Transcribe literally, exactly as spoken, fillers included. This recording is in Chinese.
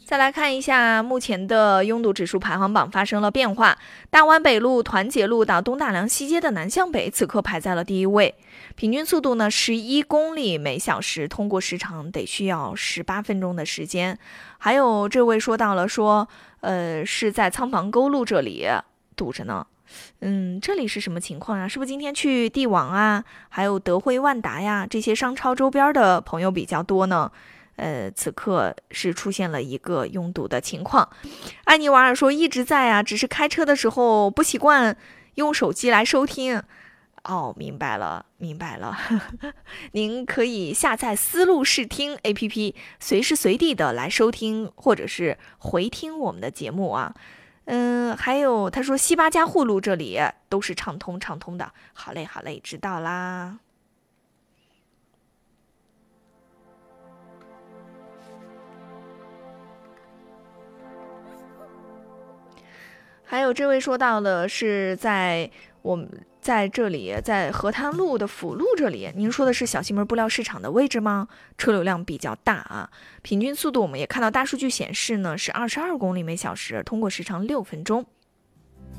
再来看一下目前的拥堵指数排行榜发生了变化，大湾北路、团结路到东大梁西街的南向北此刻排在了第一位，平均速度呢十一公里每小时，通过时长得需要十八分钟的时间。还有这位说到了说呃是在仓房沟路这里堵着呢，嗯，这里是什么情况啊？是不是今天去帝王啊，还有德惠万达呀这些商超周边的朋友比较多呢？呃，此刻是出现了一个拥堵的情况。安妮瓦尔说一直在啊，只是开车的时候不习惯用手机来收听。哦，明白了，明白了。您可以下载思路视听 A P P， 随时随地的来收听或者是回听我们的节目啊。嗯，还有他说西八家户路这里都是畅通畅通的。好嘞，好嘞，知道啦。还有这位说到的是在我们在这里，在河滩路的辅路这里，您说的是小西门布料市场的位置吗？车流量比较大啊，平均速度我们也看到大数据显示呢是二十二公里每小时，通过时长六分钟。